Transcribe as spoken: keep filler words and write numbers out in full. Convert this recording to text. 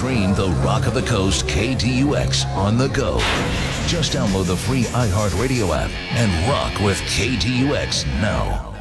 stream the Rock of the Coast K D U X on the go. Just download the free iHeartRadio app and rock with K D U X now.